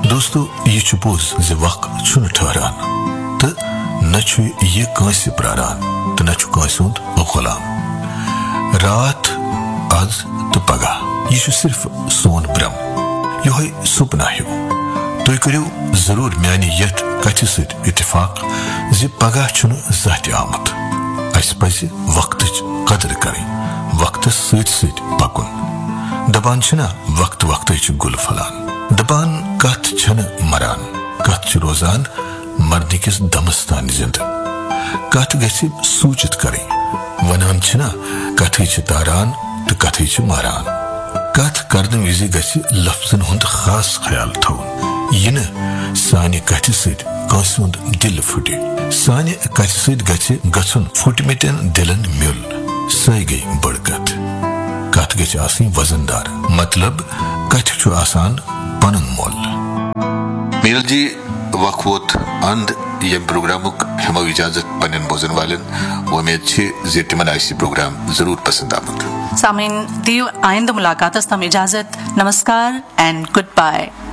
دوستو یہ چھ پوز ز وق چھن ٹھہران تو نہ چھ یہ کانسی پراران تو نہ چھ کانسی ہند غلام. رات آز تو پگہ یہ چھ صرف سون برم یہ سپنا ہیو. تُہۍ کٔرِو ضروٗر میانہِ یتھ کتھِ سۭتۍ اتفاق زِ پگہہ چھُنہٕ زانٛہہ تہِ آمُت. اَسہِ پزِ وقتٕچ قدر کرٕنۍ، وقتس سۭتۍ سۭتۍ پکُن. دپان چھِنا وقت وقتے چھُ گُل پھلان. دپان کتھ چھنہٕ مران، کتھ چھِ روزان مرنہٕ کِس دمس تانۍ زندٕ. کتھ گژھِ سوٗنٛچِتھ کرٕنۍ. ونان چھِنا کتھٕے چھِ تاران تہٕ کتھٕے چھِ ماران. کتھ کرنہٕ وِزِ گژھِ لفظن ہُنٛد خاص خیال تھاوُن. یہ نہ سانہِ کتھِ سۭتۍ کٲنٛسہِ ہُنٛد دل پھُٹہِ. سانہِ کتھِ سۭتۍ گژھِ گژھُن پھُٹمٕتٮ۪ن دلن میوٚل. سۄے گٔے بٔڑ کتھ. کتھ گژھِ آسٕنۍ وزن دار، مطلب کتھِ چھُ آسان پنُن مۄل. میل جی وق ووت اند یم پروگرامُک ہٮ۪مو اجازت پننٮ۪ن بوزن والٮ۪ن. وۄمید چھِ زِ تِمن آسہِ یہِ پروگرام ضروٗر پسند آمُت. سامعین دیو آئندہ ملاقاتس تام اجازت. نمسکار اینڈ گڈ بائے.